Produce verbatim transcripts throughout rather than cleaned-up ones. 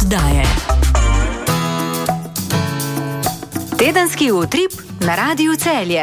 oddaje. Tedenski utrip na Radiu Celje.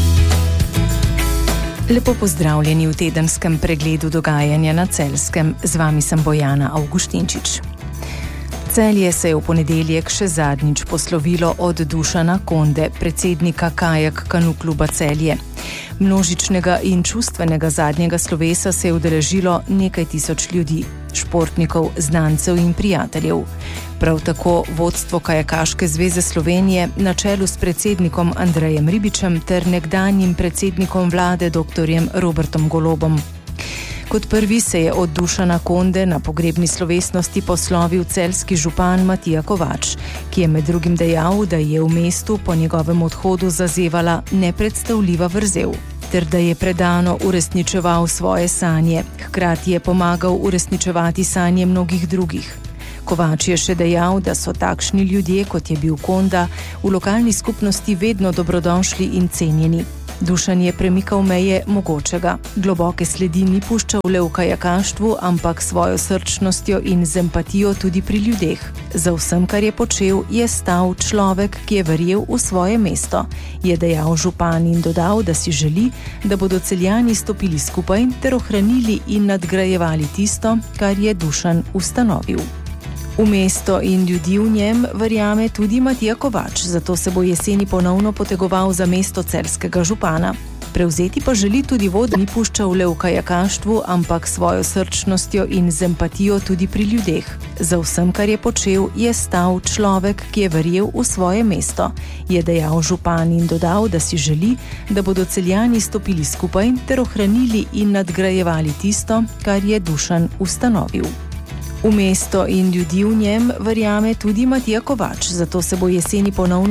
Lepo pozdravljeni v tedenskem pregledu dogajanja na Celjskem. Z vami sem Bojana Avguštinčič. Celje se je v ponedeljek še zadnjič poslovilo od Dušana Konde, predsednika Kajak Kanu kluba Celje. Množičnega in čustvenega zadnjega slovesa se je udeležilo nekaj tisoč ljudi, športnikov, znancev in prijateljev. Prav tako vodstvo Kajakaške zveze Slovenije na čelu s predsednikom Andrejem Ribičem ter nekdanjim predsednikom vlade doktorjem Robertom Golobom. Kot prvi se je od Dušana Konde na pogrebni slovesnosti poslovil celjski župan Matija Kovač, ki je med drugim dejal, da je v mestu po njegovem odhodu zazevala nepredstavljiva vrzel, ter da je predano uresničeval svoje sanje, hkrati je pomagal uresničevati sanje mnogih drugih. Kovač je še dejal, da so takšni ljudje, kot je bil Konda, v lokalni skupnosti vedno dobrodošli in cenjeni. Dušan je premikal meje mogočega. Globoke sledi ni puščal le v kajakaštvu, ampak svojo srčnostjo in z empatijo tudi pri ljudeh. Za vsem, kar je počel, je stal človek, ki je verjel v svoje mesto, je dejal župan in dodal, da si želi, da bodo Celjani stopili skupaj ter ohranili in nadgrajevali tisto, kar je Dušan ustanovil. V mesto in ljudi v njem verjame tudi Matija Kovač, zato se bo jeseni ponovno potegoval za mesto celjskega župana. Prevzeti pa želi tudi vod, ni puščal le v kajakaštvu, ampak svojo srčnostjo in z empatijo tudi pri ljudeh. Za vsem, kar je počel, je stal človek, ki je verjel v svoje mesto, je dejal župan in dodal, da si želi, da bodo Celjani stopili skupaj ter ohranili in nadgrajevali tisto, kar je Dušan ustanovil. V mesto in ljudi v njem verjame tudi Matija Kovač, zato se bo jeseni ponovno